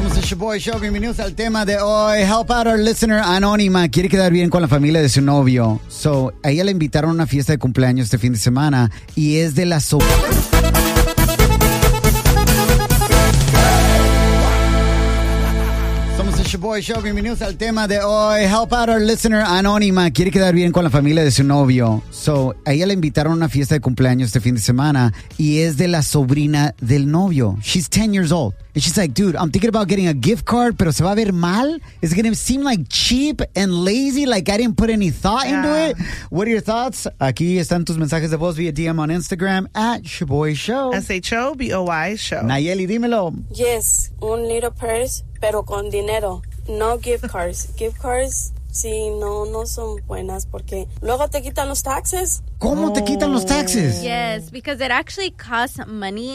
Somos el Shaboy Show. Bienvenidos al tema de hoy. Help out our listener anónima. Quiere quedar bien con la familia de su novio. So, a ella le invitaron a una fiesta de cumpleaños este fin de semana y es de la Somos el Shaboy Show. Bienvenidos al tema de hoy. Help out our listener anónima. Quiere quedar bien con la familia de su novio. So, a ella le invitaron a una fiesta de cumpleaños este fin de semana y es de la sobrina del novio. She's 10 years old. And she's like, dude, I'm thinking about getting a gift card, pero se va a ver mal. It's going to seem like cheap and lazy, like I didn't put any thought into it. What are your thoughts? Aquí están tus mensajes de voz via DM on Instagram at Shaboy Show. SHOBOY Show. Nayeli, dímelo. Yes, un little purse, pero con dinero. No gift cards. Gift cards, sí, no son buenas porque luego te quitan los taxes. ¿Cómo te quitan los taxes? Yes, because it actually costs money